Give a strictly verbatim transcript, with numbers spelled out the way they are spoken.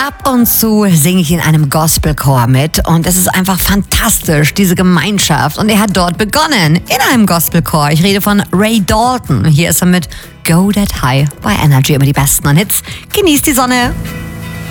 Ab und zu singe ich in einem Gospelchor mit und es ist einfach fantastisch, diese Gemeinschaft. Und er hat dort begonnen, in einem Gospelchor. Ich rede von Ray Dalton. Hier ist er mit Go That High bei Energy, immer die besten Hits. Genießt die Sonne!